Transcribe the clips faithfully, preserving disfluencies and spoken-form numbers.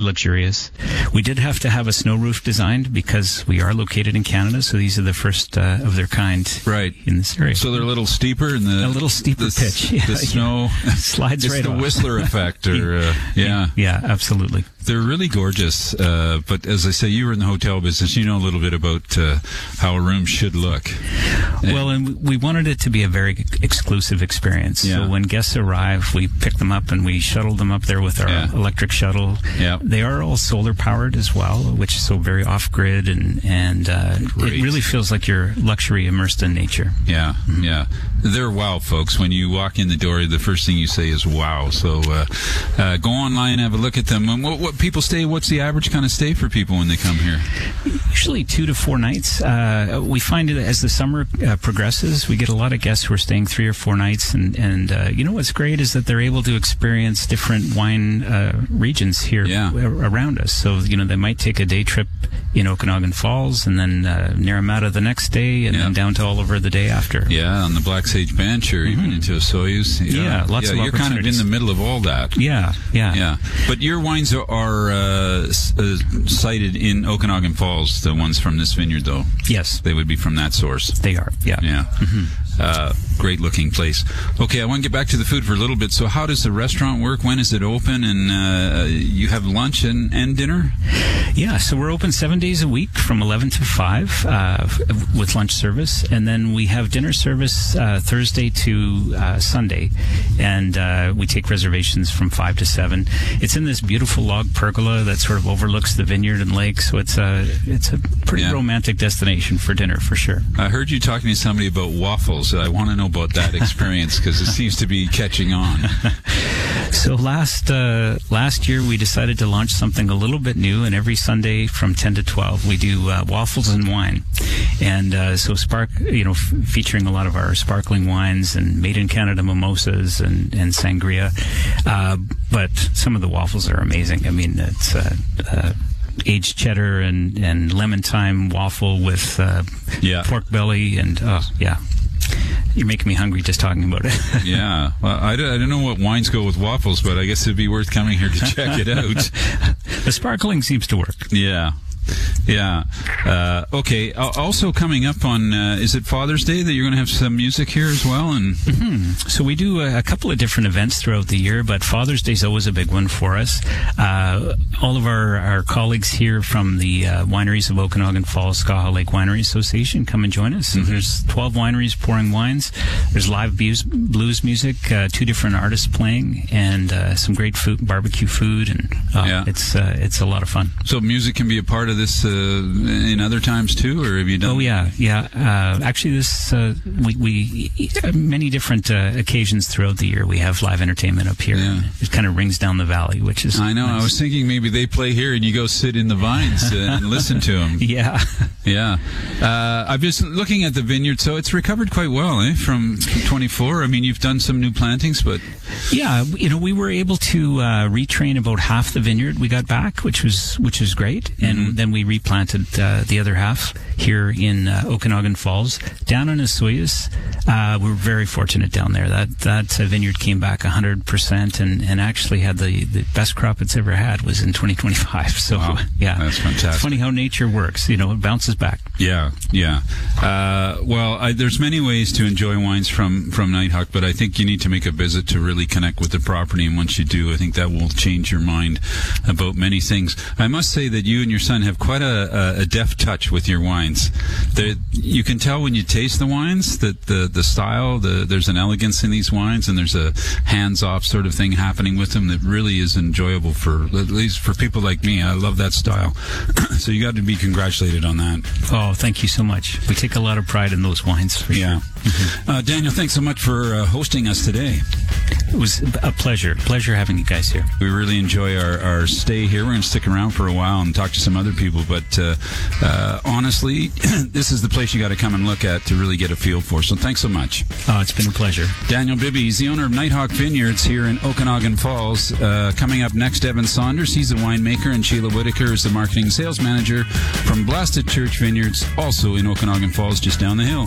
luxurious. We did have to have a snow roof designed because we are located in Canada, so these are the first uh, of their kind right. in this area. So they're a little steeper in the... A little steeper the, pitch. Yeah, the snow... Yeah. Slides it's right the off. Whistler effect, or... Uh, yeah. Yeah, absolutely. They're really gorgeous, uh, but as I say, you were in the hotel business. You know a little bit about uh, how a room should look. Well, and we wanted it to be a very exclusive experience. Yeah. So when guests arrive, we pick them up and we shuttle them up there with our yeah. electric shuttle. Yeah. They are all solar powered as well, which is so very off grid, and and uh, it really feels like you're luxury immersed in nature. Yeah, mm-hmm. yeah. They're wow, folks. When you walk in the door, the first thing you say is wow. So uh, uh, go online, have a look at them. And what, what people stay? What's the average kind of stay for people when they come here? Usually two to four nights. Uh, we find it as the summer uh, progresses, we get a lot of guests who are staying three or four nights, and and uh, you know what's great is that they're able to experience different wine uh, regions here yeah. around us. So you know they might take a day trip in Okanagan Falls, and then uh, Naramata the next day, and yeah. then down to Oliver the day after. Yeah, on the Black Sage Bench, or mm-hmm. even into a Soyuz. Yeah, yeah lots yeah, of you're kind of in the middle of all that. Yeah, yeah, yeah. But your wines are, are uh, uh, cited in Okanagan Falls. The ones from this vineyard, though. Yes, they would be from that source. They are. Yeah. Yeah. Mm-hmm. Uh, great looking place. Okay, I want to get back to the food for a little bit. So how does the restaurant work? When is it open? And uh, you have lunch and, and dinner? Yeah, so we're open seven days a week from eleven to five uh, with lunch service. And then we have dinner service uh, Thursday to uh, Sunday. And uh, we take reservations from five to seven. It's in this beautiful log pergola that sort of overlooks the vineyard and lake. So it's a, it's a pretty yeah. romantic destination for dinner, for sure. I heard you talking to somebody about waffles. I want to know about that experience because it seems to be catching on. So last uh, last year we decided to launch something a little bit new, and every Sunday from ten to twelve we do uh, waffles and wine, and uh, so spark you know f- featuring a lot of our sparkling wines and made in Canada mimosas and and sangria, uh, but some of the waffles are amazing. I mean it's. Uh, uh, aged cheddar and, and lemon thyme waffle with uh, yeah. pork belly, and oh yeah. You're making me hungry just talking about it. Yeah. Well, I don't, I don't know what wines go with waffles, but I guess it'd be worth coming here to check it out. The sparkling seems to work. Yeah. Yeah. Uh, okay. Uh, also coming up on, uh, is it Father's Day that you're going to have some music here as well? And mm-hmm. So we do a, a couple of different events throughout the year, but Father's Day is always a big one for us. Uh, all of our, our colleagues here from the uh, wineries of Okanagan Falls Skaha Lake Winery Association come and join us. Mm-hmm. So there's twelve wineries pouring wines. There's live blues, blues music, uh, two different artists playing, and uh, some great food, barbecue food, and uh, yeah. it's uh, it's a lot of fun. So music can be a part of this uh, in other times too, or have you done? Oh yeah, yeah. Uh, actually, this uh, we, we many different uh, occasions throughout the year we have live entertainment up here. Yeah. It kind of rings down the valley, which is. I know. Nice. I was thinking maybe they play here and you go sit in the vines and listen to them. Yeah, yeah. Uh, I'm just looking at the vineyard, so it's recovered quite well, eh? From, from twenty-four. I mean, you've done some new plantings, but yeah, you know, we were able to uh, retrain about half the vineyard we got back, which was which was great, and mm-hmm. then we replanted uh, the other half here in uh, Okanagan Falls. Down in Osoyoos, uh, we were very fortunate down there. That that uh, vineyard came back one hundred percent and, and actually had the, the best crop it's ever had was in twenty twenty-five. So, wow. yeah. That's fantastic. It's funny how nature works. You know, it bounces back. Yeah, yeah. Uh, well, I, there's many ways to enjoy wines from, from Nighthawk, but I think you need to make a visit to really connect with the property, and once you do, I think that will change your mind about many things. I must say that you and your son have quite a, a, a deft touch with your wines. They're, you can tell when you taste the wines that the, the style, the, there's an elegance in these wines, and there's a hands-off sort of thing happening with them that really is enjoyable for, at least for people like me. I love that style. So you got to be congratulated on that. Oh, thank you so much. We take a lot of pride in those wines, for yeah. sure. Mm-hmm. Uh, Daniel, thanks so much for uh, hosting us today. It was a pleasure. Pleasure having you guys here. We really enjoy our, our stay here. We're going to stick around for a while and talk to some other people, but uh, uh, honestly, this is the place you got to come and look at to really get a feel for. So thanks so much. Oh, it's been a pleasure. Daniel Bibby, he's the owner of Nighthawk Vineyards here in Okanagan Falls. Uh, coming up next, Evan Saunders. He's a winemaker, and Sheila Whitaker is the marketing sales manager from Blasted Church Vineyards, also in Okanagan Falls, just down the hill.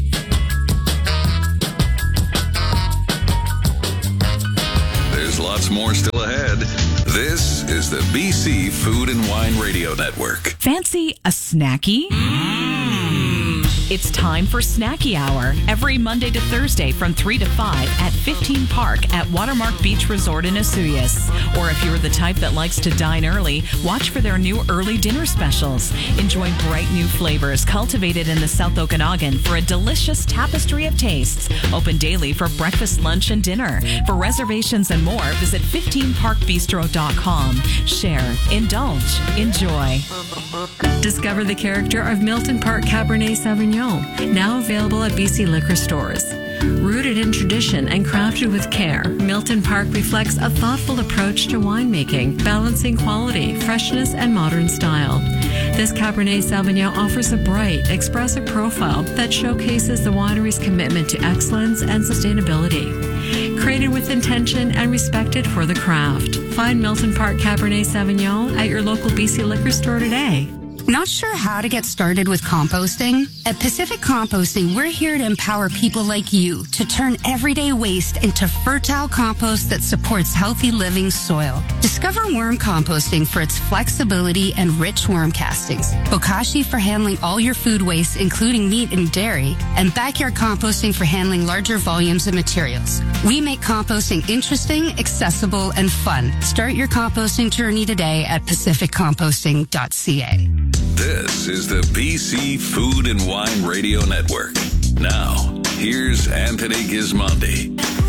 There's lots more still ahead. This is the B C Food and Wine Radio Network. Fancy a snacky? It's time for Snacky Hour every Monday to Thursday from three to five at fifteen Park at Watermark Beach Resort in Osoyoos. Or if you're the type that likes to dine early, watch for their new early dinner specials. Enjoy bright new flavors cultivated in the South Okanagan for a delicious tapestry of tastes. Open daily for breakfast, lunch, and dinner. For reservations and more, visit fifteen park bistro dot com. Share, indulge, enjoy. Discover the character of Milton Park Cabernet Sauvignon, now available at B C liquor stores. Rooted in tradition and crafted with care, Milton Park reflects a thoughtful approach to winemaking, balancing quality, freshness, and modern style. This Cabernet Sauvignon offers a bright, expressive profile that showcases the winery's commitment to excellence and sustainability. Created with intention and respected for the craft. Find Milton Park Cabernet Sauvignon at your local B C liquor store today. Not sure how to get started with composting? At Pacific Composting, we're here to empower people like you to turn everyday waste into fertile compost that supports healthy living soil. Discover worm composting for its flexibility and rich worm castings, Bokashi for handling all your food waste, including meat and dairy, and backyard composting for handling larger volumes of materials. We make composting interesting, accessible, and fun. Start your composting journey today at pacific composting dot c a. This is the B C Food and Wine Radio Network. Now, here's Anthony Gismondi.